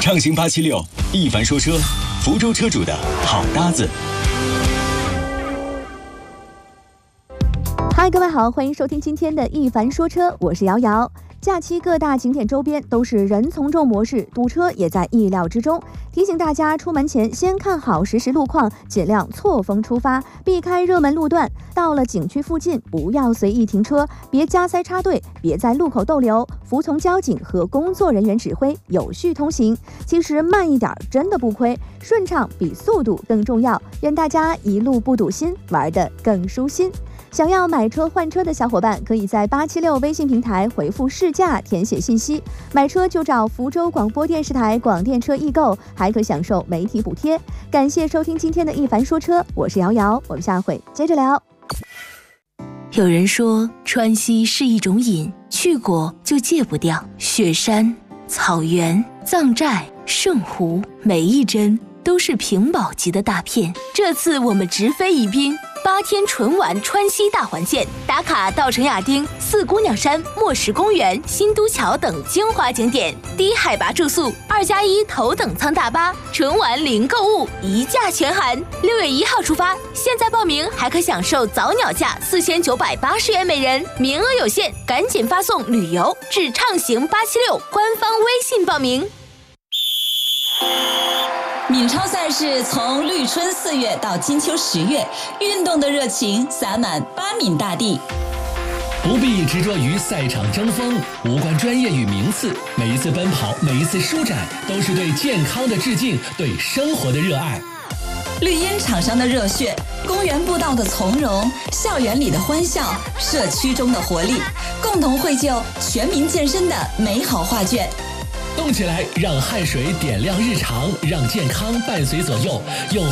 畅行876，一凡说车，福州车主的好搭子。 嗨，各位好，欢迎收听今天的一凡说车，我是瑶瑶。假期各大景点周边都是人从众模式，堵车也在意料之中。提醒大家出门前先看好实时路况，尽量错峰出发，避开热门路段。到了景区附近，不要随意停车，别加塞插队，别在路口逗留，服从交警和工作人员指挥，有序通行。其实慢一点真的不亏，顺畅比速度更重要。愿大家一路不堵心，玩得更舒心。想要买车换车的小伙伴，可以在876微信平台回复试驾填写信息，买车就找福州广播电视台广电车易购，还可享受媒体补贴。感谢收听今天的一凡说车，我是瑶瑶，我们下回接着聊。 有人说川西是一种瘾，去过就戒不掉。雪山、草原、藏寨、圣湖，每一帧都是屏保级的大片。这次我们直飞宜宾，8天纯玩川西大环线，打卡稻城亚丁、四姑娘山、莫石公园、新都桥等精华景点，低海拔住宿，2+1头等舱大巴，纯玩零购物，一价全含。6月1号出发，现在报名还可享受早鸟价4980元每人，名额有限，赶紧发送旅游至畅行876官方微信报名。 闽超赛事从绿春4月到金秋10月，运动的热情洒满巴闽大地。 不必执着于赛场争锋，无关专业与名次，每一次奔跑，每一次舒展，都是对健康的致敬，对生活的热爱。 绿茵场上的热血，公园步道的从容，校园里的欢笑，社区中的活力，共同绘就全民健身的美好画卷。 动起来，让汗水点亮日常，让健康伴随左右，用